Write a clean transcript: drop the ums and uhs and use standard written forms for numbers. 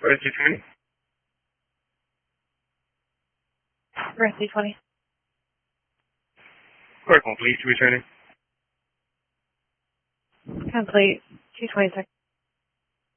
Where's 220? Where's 220? Core complete, returning. Complete. 220 seconds.